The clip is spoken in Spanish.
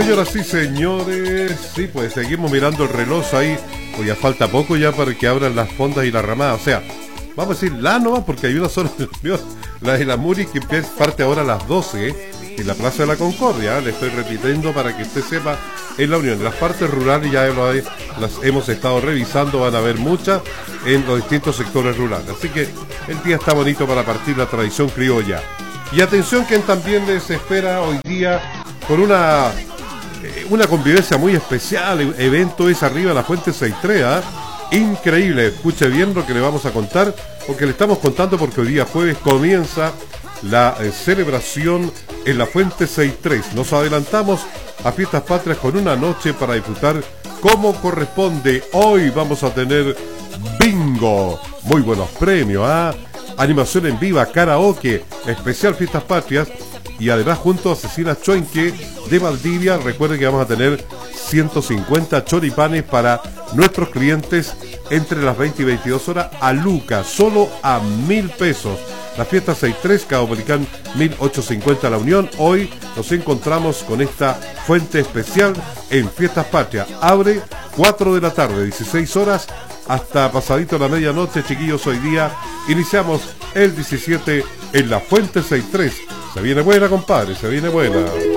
Señoras y señores, sí, pues seguimos mirando el reloj ahí, pues ya falta poco ya para que abran las fondas y las ramadas, o sea, vamos a decir la nomás porque hay una sola, la de la Muri que parte ahora a las 12 en la Plaza de la Concordia, le estoy repitiendo para que usted sepa, en la Unión, las partes rurales ya las hemos estado revisando, van a haber muchas en los distintos sectores rurales, así que el día está bonito para partir la tradición criolla. Y atención que también les espera hoy día con una convivencia muy especial, evento es arriba de la Fuente Seitrea, increíble, escuche bien lo que le vamos a contar, porque le estamos contando porque hoy día jueves comienza la celebración en la Fuente 63. Nos adelantamos a Fiestas Patrias con una noche para disfrutar como corresponde. Hoy vamos a tener bingo, muy buenos premios, animación en viva, karaoke, especial Fiestas Patrias y además junto a Cecilia Choenque de Valdivia. Recuerden que vamos a tener 150 choripanes para nuestros clientes entre las 20 y 22 horas a Luca, solo a 1.000 pesos. La fiesta 63, Caupolicán 1850 La Unión. Hoy nos encontramos con esta fuente especial en Fiestas Patrias. Abre 4 de la tarde, 16 horas hasta pasadito la medianoche, chiquillos. Hoy día iniciamos el 17 en la Fuente 63. Se viene buena, compadre, se viene buena.